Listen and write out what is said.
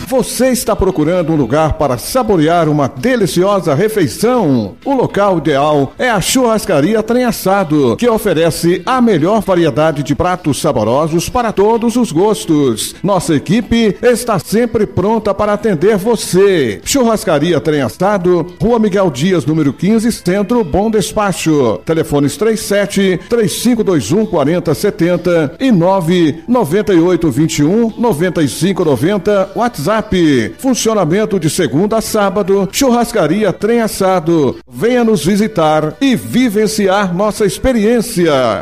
Você está procurando um lugar para saborear uma deliciosa refeição? O local ideal é a Churrascaria Trem Assado, que oferece a melhor variedade de pratos saborosos para todos os gostos. Nossa equipe está sempre pronta para atender você. Churrascaria Trem Assado, Rua Miguel Dias, número 15, Centro, Bom Despacho. Telefones 37-3521-4070 e 99821-9590, WhatsApp. Funcionamento de segunda a sábado. Churrascaria Trem Assado. Venha nos visitar e vivenciar nossa experiência.